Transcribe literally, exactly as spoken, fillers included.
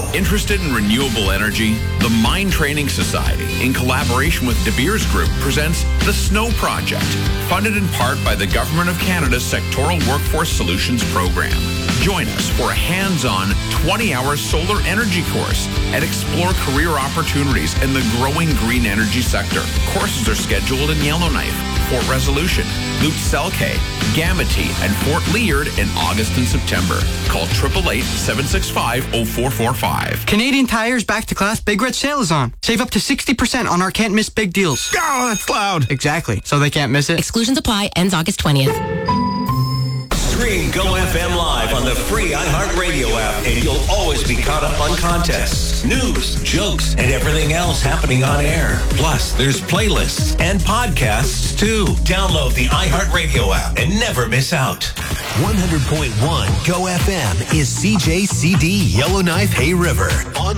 Interested in renewable energy? The Mine Training Society, in collaboration with De Beers Group, presents the Snow Project, funded in part by the Government of Canada's Sectoral Workforce Solutions Program. Join us for a hands-on twenty-hour solar energy course and explore career opportunities in the growing green energy sector. Courses are scheduled in Yellowknife, Fort Resolution, Lute Selkay, Gamity, and Fort Leard in August and September. Call eight eight eight, seven six five, zero four four five. Canadian Tire's Back to Class Big Red Sale is on. Save up to sixty percent on our can't miss big deals. Oh, that's loud. Exactly. So they can't miss it. Exclusions apply. Ends August twentieth. Stream Go F M live on the free iHeartRadio app, and you'll always be caught up on contests, news, jokes, and everything else happening on air. Plus, there's playlists and podcasts, too. Download the iHeartRadio app and never miss out. one hundred point one Go F M is C J C D Yellowknife Hay River. On